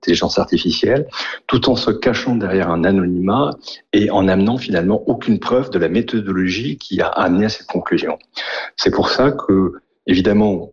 l'intelligence artificielle, tout en se cachant derrière un anonymat et en amenant finalement aucune preuve de la méthodologie qui a amené à cette conclusion. C'est pour ça que, évidemment,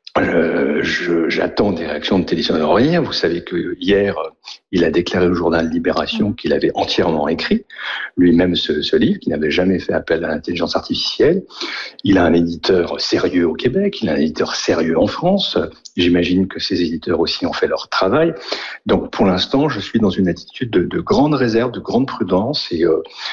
j'attends des réactions de Télévision Aurélien. Vous savez que hier, il a déclaré au journal Libération qu'il avait entièrement écrit lui-même ce livre, qu'il n'avait jamais fait appel à l'intelligence artificielle. Il a un éditeur sérieux au Québec, il a un éditeur sérieux en France. J'imagine que ces éditeurs aussi ont fait leur travail. Donc, pour l'instant, je suis dans une attitude de grande réserve, de grande prudence et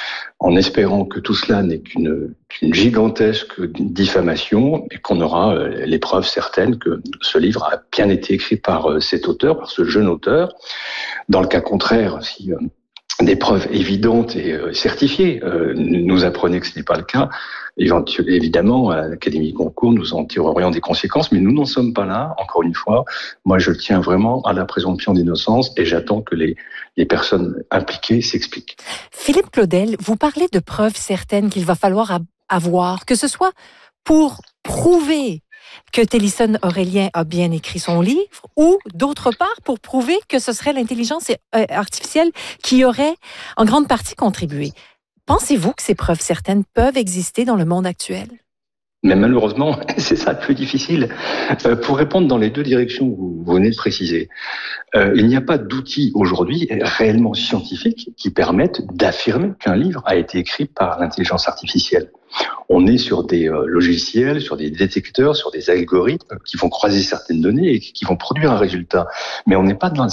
en espérant que tout cela n'est qu'une gigantesque diffamation et qu'on aura les preuves certaines que ce livre a bien été écrit par cet auteur, par ce jeune auteur. Dans le cas contraire, si des preuves évidentes et certifiées nous apprenaient que ce n'est pas le cas, évidemment, à l'Académie Goncourt, nous en tirerions des conséquences, mais nous n'en sommes pas là, encore une fois. Moi, je tiens vraiment à la présomption d'innocence et j'attends que les personnes impliquées s'expliquent. Philippe Claudel, vous parlez de preuves certaines qu'il va falloir avoir, que ce soit pour prouver que Télisson Aurélien a bien écrit son livre ou, d'autre part, pour prouver que ce serait l'intelligence artificielle qui aurait en grande partie contribué. Pensez-vous que ces preuves certaines peuvent exister dans le monde actuel? Mais malheureusement, c'est ça le plus difficile. Pour répondre dans les deux directions que vous venez de préciser, il n'y a pas d'outils aujourd'hui réellement scientifiques qui permettent d'affirmer qu'un livre a été écrit par l'intelligence artificielle. On est sur des logiciels, sur des détecteurs, sur des algorithmes qui vont croiser certaines données et qui vont produire un résultat. Mais on n'est pas dans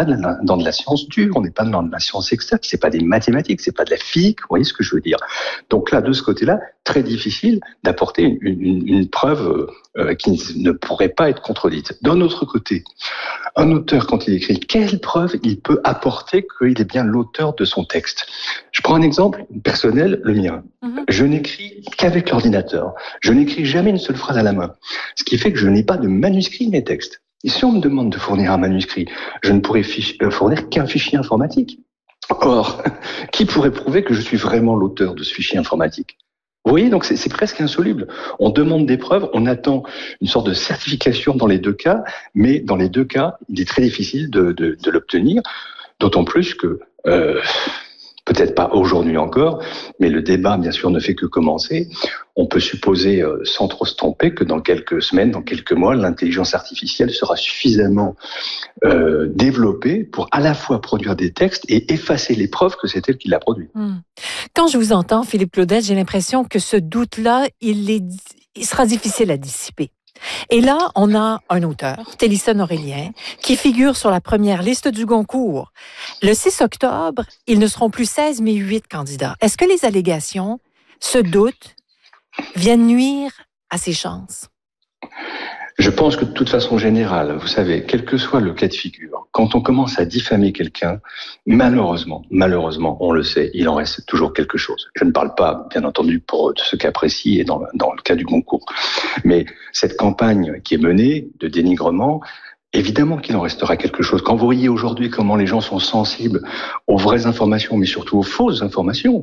de la science dure, on n'est pas dans de la science exacte, c'est pas des mathématiques, c'est pas de la physique, vous voyez ce que je veux dire. Donc là, de ce côté-là, très difficile d'apporter une preuve qui ne pourrait pas être contredite. D'un autre côté, un auteur, quand il écrit, quelle preuve il peut apporter qu'il est bien l'auteur de son texte? Je prends un exemple personnel, le mien. Je n'écris qu'avec l'ordinateur. Je n'écris jamais une seule phrase à la main. Ce qui fait que je n'ai pas de manuscrit de mes textes. Et si on me demande de fournir un manuscrit, je ne pourrais fournir qu'un fichier informatique. Or, qui pourrait prouver que je suis vraiment l'auteur de ce fichier informatique? Vous voyez, donc c'est presque insoluble. On demande des preuves, on attend une sorte de certification dans les deux cas, mais dans les deux cas, il est très difficile de l'obtenir, d'autant plus que, peut-être pas aujourd'hui encore, mais le débat, bien sûr, ne fait que commencer. On peut supposer, sans trop se tromper, que dans quelques semaines, dans quelques mois, l'intelligence artificielle sera suffisamment développée pour à la fois produire des textes et effacer les preuves que c'est elle qui l'a produit. Quand je vous entends, Philippe Claudel, j'ai l'impression que ce doute-là, il sera difficile à dissiper. Et là, on a un auteur, Télisson Aurélien, qui figure sur la première liste du Goncourt. Le 6 octobre, ils ne seront plus 16, mais 8 candidats. Est-ce que les allégations, ce doute, viennent nuire à ses chances? Je pense que de toute façon générale, vous savez, quel que soit le cas de figure, quand on commence à diffamer quelqu'un, malheureusement, on le sait, il en reste toujours quelque chose. Je ne parle pas, bien entendu, pour ce cas précis et dans le cas du Goncourt. Mais cette campagne qui est menée de dénigrement, évidemment qu'il en restera quelque chose. Quand vous voyez aujourd'hui comment les gens sont sensibles aux vraies informations, mais surtout aux fausses informations,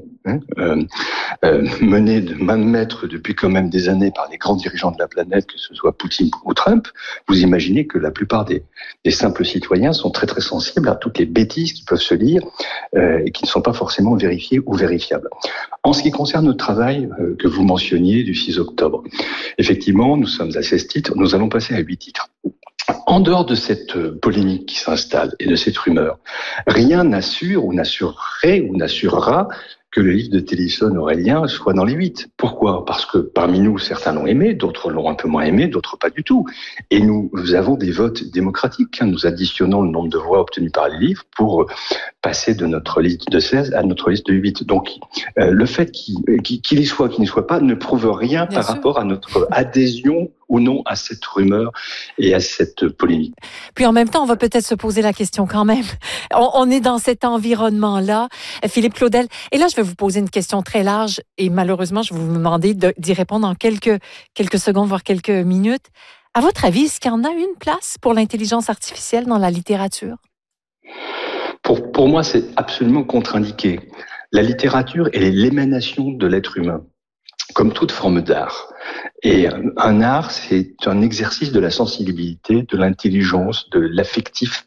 menées de main de maître depuis quand même des années par les grands dirigeants de la planète, que ce soit Poutine ou Trump, vous imaginez que la plupart des simples citoyens sont très très sensibles à toutes les bêtises qui peuvent se lire et qui ne sont pas forcément vérifiées ou vérifiables. En ce qui concerne le travail que vous mentionniez du 6 octobre, effectivement, nous sommes à 16 titres, nous allons passer à 8 titres. En dehors de cette polémique qui s'installe et de cette rumeur, rien n'assure ou n'assurerait ou n'assurera que le livre de Télisson Aurélien soit dans les 8. Pourquoi? Parce que parmi nous, certains l'ont aimé, d'autres l'ont un peu moins aimé, d'autres pas du tout. Et nous avons des votes démocratiques. Nous additionnons le nombre de voix obtenues par les livres pour passer de notre liste de 16 à notre liste de 8. Donc, le fait qu'il y soit, qu'il n'y soit pas, ne prouve rien par rapport à notre adhésion ou non à cette rumeur et à cette polémique. Puis en même temps, on va peut-être se poser la question quand même. On est dans cet environnement-là, Philippe Claudel. Et là, je vais vous poser une question très large et malheureusement, je vais vous demander d'y répondre en quelques secondes, voire quelques minutes. À votre avis, est-ce qu'il y en a une place pour l'intelligence artificielle dans la littérature? Pour moi, c'est absolument contre-indiqué. La littérature est l'émanation de l'être humain, comme toute forme d'art. Et un art, c'est un exercice de la sensibilité, de l'intelligence, de l'affectif